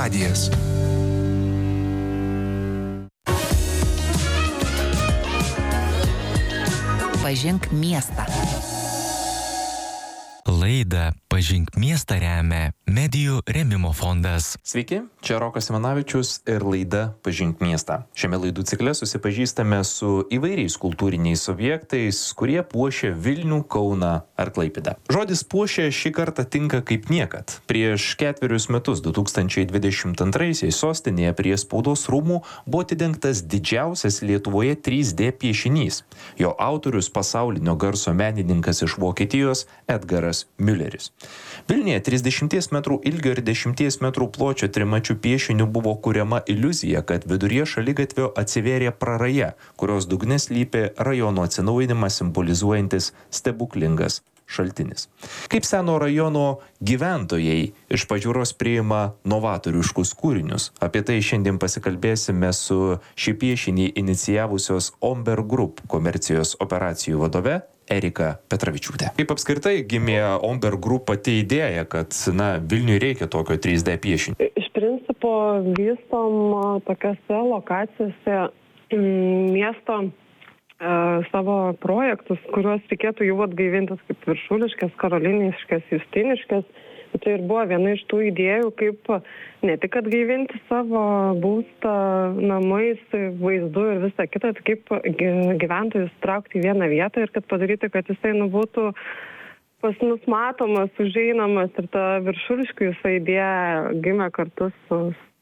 radijas. Pažink miestą. Laidą Pažink miestą remia Medijų rėmimo fondas. Sveiki, čia Rokas Simanavičius ir laida Pažink miestą. Šiame laidų cikle susipažįstame su įvairiais kultūriniais objektais, kurie puošia Vilnių, Kauną ar Klaipėdą. Žodis puošia šį kartą tinka kaip niekad. Prieš 4 metus, 2022-aisiais, sostinėje prie Spaudos rūmų buvo atidengtas didžiausias Lietuvoje 3D piešinys. Jo autorius pasaulinio garso menininkas iš Vokietijos Edgaras Mülleris. Vilniuje 30 metrų ilgio ir 10 metrų pločio trimačių piešinių buvo kuriama iliuzija, kad viduryje šaligatvio atsivėrė praraja, kurios dugne slypi rajono atsinaujinimą simbolizuojantis stebuklingas šaltinis. Kaip seno rajono gyventojai iš pažiūros priima novatoriškus kūrinius? Apie tai šiandien pasikalbėsime su šį piešinį inicijavusios Omber Group komercijos operacijų vadove Erika Petravičiūtė. Kaip apskritai gimė Omber Group pati idėja, kad Vilniui reikia tokio 3D piešinio? Iš principo vystom tokiose lokacijose miesto savo projektus, kuriuos reikėtų jau atgaivintis kaip Viršuliškės, Karoliniškės, Justiniškės. Tai ir buvo viena iš tų idėjų, kaip ne tik atgaivinti savo būstą namais, vaizdu ir visą kitą, tai kaip gyventojus traukti į vieną vietą ir kad padaryti, kad jisai būtų pas mus matomas, užeinamas. Ir ta Viršuliškių idėja gimė kartu su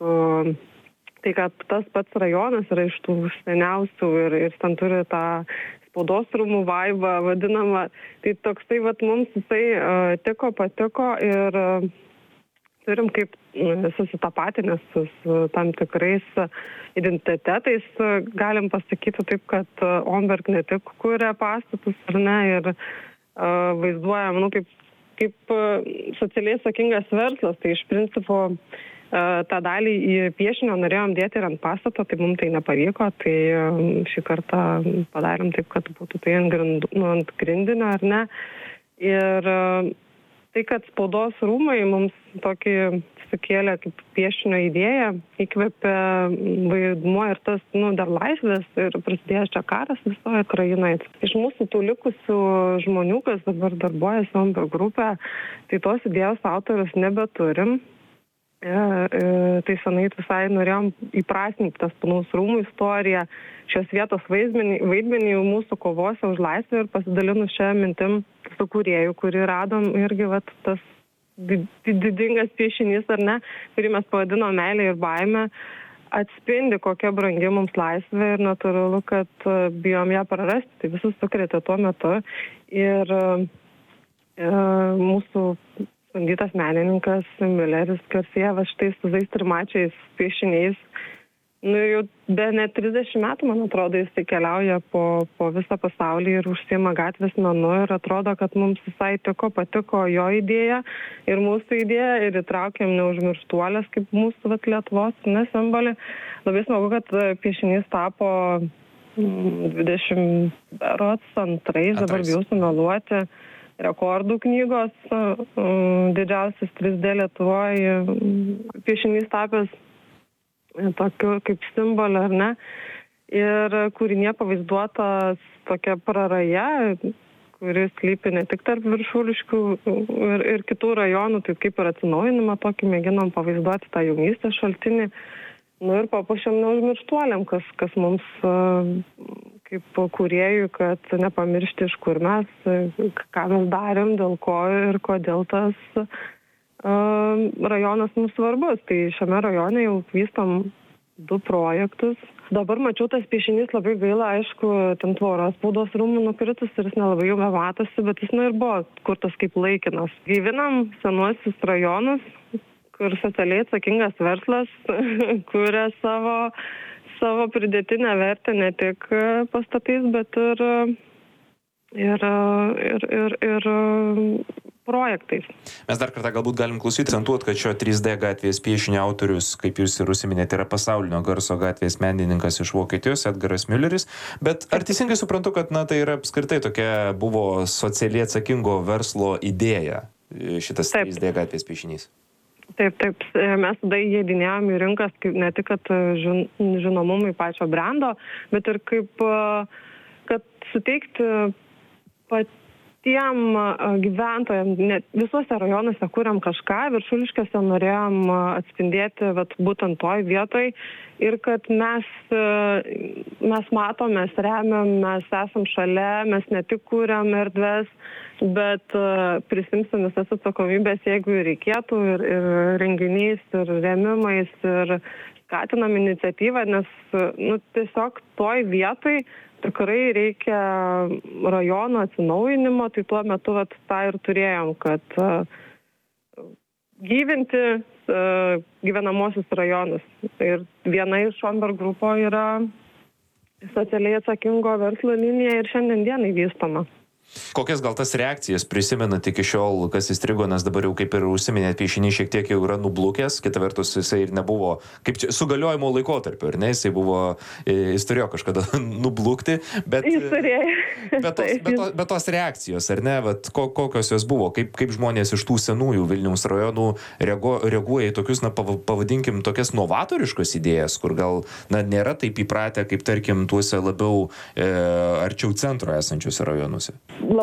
tai, kad tas pats rajonas yra iš tų seniausių ir ten turi tą Spaudos rūmų vaibą vadinamą. Tai toksai mums jisai patiko ir turim kaip susitapatinę su tam tikrais identitetais. Galim pasakyti taip, kad Omberg ne tik kuria pastatus, ar ne, ir vaizduojam, kaip socialiai atsakingas verslas. Tai iš principo tą dalį į piešinio norėjom dėti ir ant pastato, tai mums tai nepavyko, tai šį kartą padarėm taip, kad būtų tai ant grindinio, ar ne. Ir tai, kad Spaudos rūmai mums tokį sukėlė kaip piešinio idėją, įkvėpė vaidmuo ir tas, dar laisvės ir prasidėjęs čia karas visoje Ukrainoje. Iš mūsų tų likusių žmonių, kas dabar darbuojasi Omber grupė, tai tos idėjos autorius nebeturim. Tai senai visai norėjom įprasminti tas Spaudos rūmų istoriją, šios vietos vaidmenį mūsų kovose už laisvę ir pasidalinus šią mintim su kūrėju, kurį radom irgi tas didingas piešinys, ar ne, kurį mes pavadinom meilė ir baimė, atspindi, kokia brangi mums laisvė ir natūralu, kad bijom ją prarasti. Tai visus sukrėtė tuo metu ir mūsų bandytas menininkas Mülleris garsėja štai su tais trimačiais piešiniais. Jau be net 30 metų, man atrodo, jis keliauja po visą pasaulį ir užsiima gatvės menu ir atrodo, kad mums visai patiko jo idėja ir mūsų idėja ir įtraukėm neužmirštuolės kaip mūsų Lietuvos simbolį. Labai smagu, kad piešinys tapo 22, dabar bijau sumeluoti, rekordų knygos, didžiausias 3D Lietuvoje piešinys tapęs tokiu kaip simboliu, ar ne. Ir kūrinėje pavaizduotas tokia praraja, kuris slypi ne tik tarp Viršuliškių ir kitų rajonų, tai kaip ir atsinaujinimą tokį mėginom pavaizduoti tą jaunystės šaltinį. Ir papuošėm neužmirštuoliam, kas mums kaip kūrėjų, kad nepamiršti, iš kur mes, ką mes darėm, dėl ko ir kodėl tas rajonas mums svarbus. Tai šiame rajone jau vystom 2 projektus. Dabar mačiau tas piešinys, labai gaila, aišku, ten tvoros Spaudos rūmų nukritus ir jis nelabai jau matosi, bet jis ir buvo kurtas kaip laikinas. Gaivinam senuosius rajonus, kur socialiai atsakingas verslas kuria savo pridėtinę vertę ne tik pastatais, bet ir projektais. Mes dar kartą galbūt galim akcentuoti, kad šio 3D gatvės piešinio autorius, kaip jūs ir užsiminėte, yra pasaulinio garso gatvės menininkas iš Vokietijos, Edgaras Mülleris. Bet ar teisingai suprantu, kad tai yra apskritai tokia buvo socialiai atsakingo verslo idėja, šitas 3D gatvės piešinys? Taip, mes tada įdinėjom į rinkas ne tik, kad žinomumai pačio brando, bet ir kaip, kad suteikti patiem gyventojams, visuose rajonuose kuriam kažką, Viršuliškėse norėjom atspindėti būtent toj vietoj ir kad mes matom, mes remiam, mes esam šalia, mes ne tik kuriam erdves, bet prisimsim visas atsakomybės, jeigu reikėtų ir renginiais, ir rėmimais, ir skatinam iniciatyvą, nes tiesiog toj vietoj tikrai reikia rajono atsinaujinimo, tai tuo metu tą ir turėjom, kad gyvinti gyvenamosius rajonus. Ir viena iš Schomberg grupo yra socialiai atsakingo verslo linija ir šiandien dienai vystoma. Kokias gal tas reakcijas prisimenat iki šiol, kas įstrigo, nes dabar jau kaip ir užsiminėt, piešinys šiek tiek jau yra nublukęs, kita vertus jisai ir nebuvo, kaip čia, sugaliojimo laikotarpiu, ar ne, jis turėjo kažkada nublukti, bet tos reakcijos, ar ne, kokios jos buvo, kaip žmonės iš tų senųjų Vilniaus rajonų reaguoja į tokius, pavadinkim, tokias novatoriškas idėjas, kur gal, nėra taip įpratę, kaip tarkim, tuose labiau arčiau centro esančiuose rajonuose.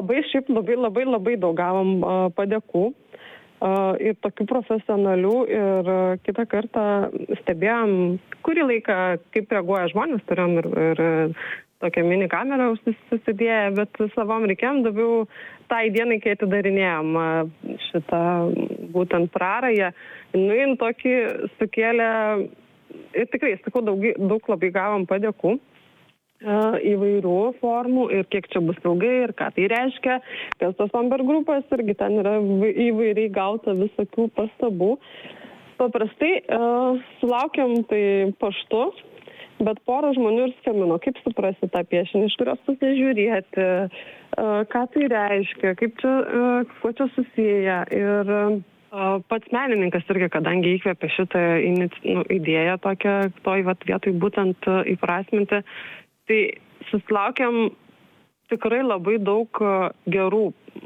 Labai daug gavom padėkų ir tokių profesionalių ir kitą kartą stebėjom, kurį laiką, kaip reaguoja žmonės, turėjom ir tokią mini kamerą susidėję, bet savom reikėjom daviau tai dienai, kai atidarinėjom šitą būtent prarąją. Jin tokį sukėlė ir tikrai, sakau, daug labai gavom padėkų įvairių formų ir kiek čia bus ilgai ir ką tai reiškia. Apie tos Schomberg grupos irgi ten yra įvairiai gauta visokių pastabų. Paprastai sulaukiam tai paštu, bet porą žmonių ir skambino, kaip suprasti tą piešinį, iš kurios pusės žiūrėti, ką tai reiškia, kaip čia, kuo čia susiję. Ir pats menininkas irgi, kadangi įkvėpė šitą idėją tokią, toj vietoj būtent įprasminti, tai susilaukiam tikrai labai daug gerų.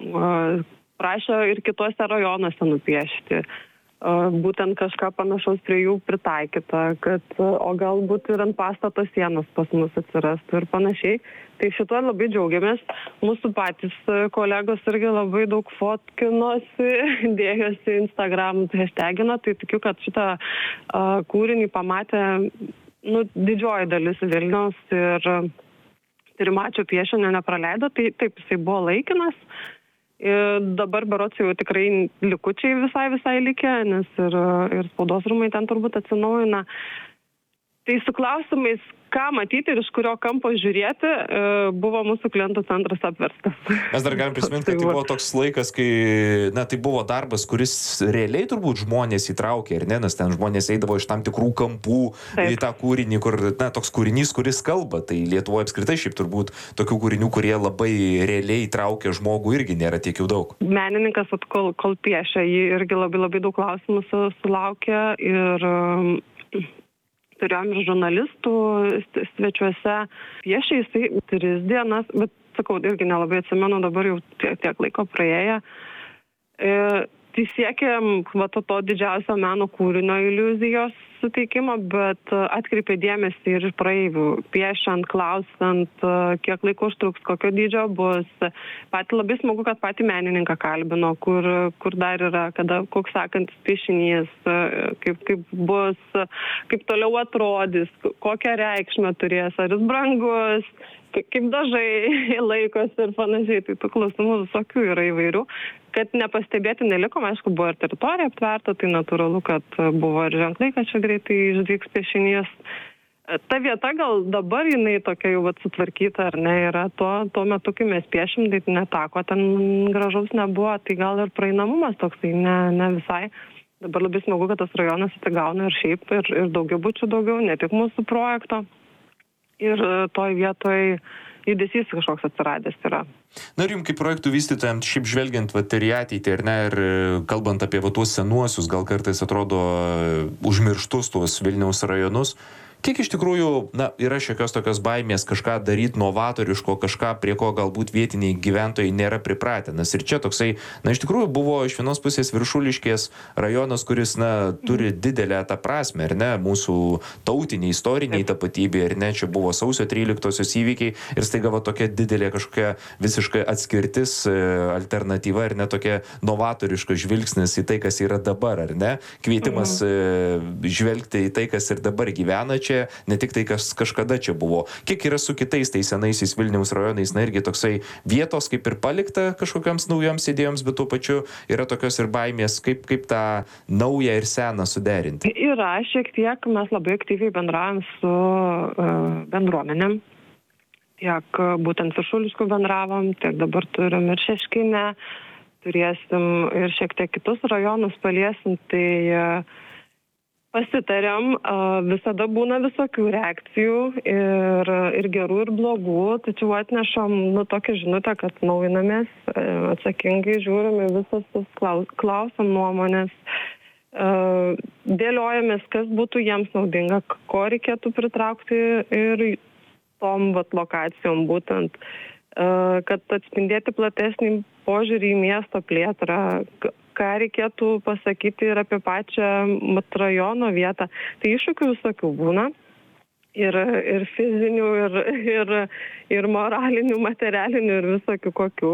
Prašė ir kituose rajonuose nupiešti. Būtent kažką panašaus prie jų pritaikyta, o galbūt ir ant pastato sienos pas mus atsirastų ir panašiai. Tai šituo labai džiaugiamės. Mūsų patys kolegos irgi labai daug fotkinosi, dėjosi Instagram, hashtagino, tai tikiu, kad šitą kūrinį pamatė didžioji dalis Vilniaus ir trimačio piešinio nepraleido, tai taip, jisai buvo laikinas. Ir dabar berods jau tikrai likučiai visai likę, nes ir spaudos rūmai ten turbūt atsinaujina. Tai su klausimais, ką matyti ir iš kurio kampo žiūrėti, buvo mūsų klientų centras apverstas. Mes dar galim prisiminti, kad tai buvo toks laikas, kai, tai buvo darbas, kuris realiai turbūt žmonės įtraukė, ir ne, nes ten žmonės eidavo iš tam tikrų kampų į tą kūrinį, kur, toks kūrinys, kuris kalba. Tai Lietuvoje apskritai šiaip turbūt tokių kūrinių, kurie labai realiai įtraukia žmogų, irgi nėra tiek jau daug. Menininkas, kol piešia, jį irgi labai daug klausimų sulaukia ir turėjom ir žurnalistų svečiuose piešė jisai 3 dienas, bet sakau, irgi nelabai atsimenu, dabar jau tiek laiko praėję. Tai siekėm to didžiausio meno kūrinio iliuzijos suteikimo, bet atkreipė dėmesį ir praeivių, piešiant, klausant, kiek laiko užtruks, kokio dydžio bus. Labai smagu, kad patį menininką kalbino, kur dar yra, koks sekantis piešinys, kaip bus, kaip toliau atrodys, kokią reikšmę turės, ar jis brangus, kaip dažai laikosi ir panašiai. Tai tų klausimų visokių yra įvairių. Kad nepastebėti neliko, aišku, buvo ir teritorija aptverta, tai natūralu, kad buvo ir ženklai, kad čia greitai išdygs piešinys. Ta vieta gal dabar jinai tokia jau sutvarkyta, ar ne, yra tuo metu, kai mes piešim, tai netako, ten gražaus nebuvo, tai gal ir praeinamumas toksai, ne visai. Dabar labai smagu, kad tas rajonas atsigauna ir šiaip, ir daugiabučių daugiau, ne tik mūsų projekto. Ir toj vietoj judesys kažkoks atsiradęs yra. Ir jums kaip projektų vystytojams, šiaip žvelgiant ir į ateitį, ar ne, ir kalbant apie tuos senuosius, gal kartais atrodo užmirštus tuos Vilniaus rajonus, Kiek iš tikrųjų, yra šiokios tokios baimės kažką daryti novatoriško, kažką, prie ko galbūt vietiniai gyventojai nėra pripratę. Nes ir čia toksai, iš tikrųjų buvo iš vienos pusės Viršuliškės rajonas, kuris, turi didelę tą prasme, ar ne, mūsų tautiniai, istoriniai tapatybė, ar ne, čia buvo sausio 13-osios įvykiai ir staiga tokia didelė kažkokia visiškai atskirtis, alternatyva, ar ne, tokia novatoriška žvilgsnis į tai, kas yra dabar, ar ne, kvietimas žvelgti į tai, kas ir dabar gyvena čia, ne tik tai, kas kažkada čia buvo. Kiek yra su kitais tais senaisiais Vilniaus rajonais, irgi toksai vietos kaip ir palikta kažkokiams naujoms idėjoms, bet tuo pačiu yra tokios ir baimės, kaip tą naują ir seną suderinti. Yra šiek tiek, mes labai aktyviai bendraujam su bendruomenėm. Tiek būtent Viršuliškų bendravom, tiek dabar turim ir Šeškinę, turėsim ir šiek tiek kitus rajonus paliesim, tai pasitarėm, visada būna visokių reakcijų ir gerų, ir blogų, tačiau atnešam tokią žinutę, kad naujinamės, atsakingai žiūrim į visas tas klausom nuomonės, dėliojamės, kas būtų jiems naudinga, ko reikėtų pritraukti ir tom lokacijom būtent, kad atspindėti platesnį požiūrį į miesto plėtrą, ką reikėtų pasakyti ir apie pačią rajono vietą. Tai iššūkių visokių būna. Ir fizinių, ir moralinių, materialinių, ir visokių kokių.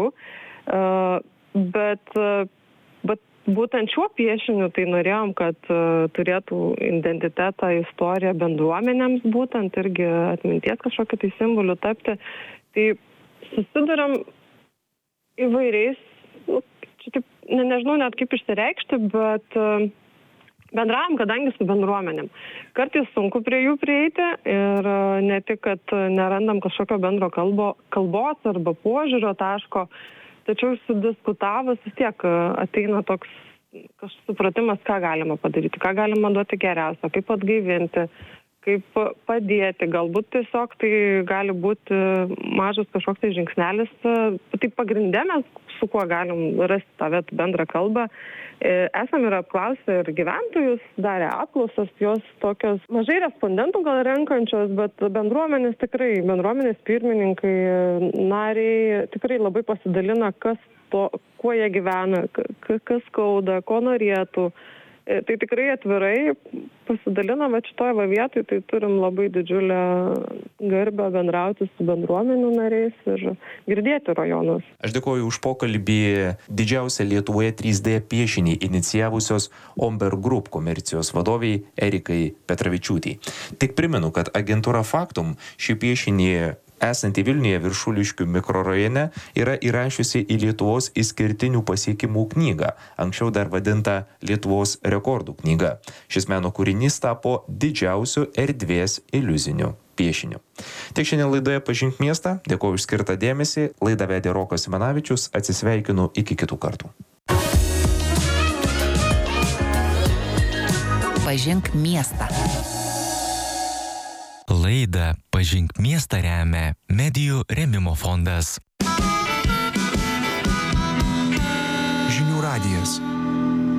Bet būtent šiuo piešiniu tai norėjom, kad turėtų identitetą, istoriją bendruomenėms būtent irgi atminties kažkokį tai simbolių tapti. Tai susiduriam įvairiais, nežinau net kaip išsireikšti, bet bendravom, kadangi su bendruomenėm. Kartais sunku prie jų prieiti ir ne tik, kad nerandam kažkokio bendro kalbos arba požiūrio taško, tačiau sudiskutavus vis tiek ateina toks supratimas, ką galima padaryti, ką galima duoti geriausio, kaip atgaivinti, kaip padėti. Galbūt tiesiog tai gali būti mažas kažkoks tai žingsnelis. Tai pagrindė mes su kuo galim rasti tą bendrą kalbą. Esam ir apklausę ir gyventojus, darę apklausas, jos tokios mažai respondentų gal renkančios, bet bendruomenės pirmininkai, nariai tikrai labai pasidalina, kuo jie gyvena, kas skauda, ko norėtų. Tai tikrai atvirai pasidalina, bet šitoje vietoje tai turim labai didžiulę garbę bendrauti su bendruomenių nariais ir girdėti rajonus. Aš dėkoju už pokalbį didžiausią Lietuvoje 3D piešinį inicijavusios Omber Group komercijos vadoviai Erikai Petravičiūtei. Tik primenu, kad agentūra Faktum šį piešinį esantį Vilniuje Viršuliškių mikrorajone yra įrašiusi į Lietuvos išskirtinių pasiekimų knygą, anksčiau dar vadinta Lietuvos rekordų knyga. Šis meno kūrinys tapo didžiausiu erdvės iliuziniu piešiniu. Tiek šiandien laidoje Pažink miestą, dėkoju už skirtą dėmesį, laidą vedė Rokas Simanavičius, atsisveikinu iki kitų kartų. Pažink miestą. Laidą Pažink miestą remia Medijų rėmimo fondas. Žinių radijas.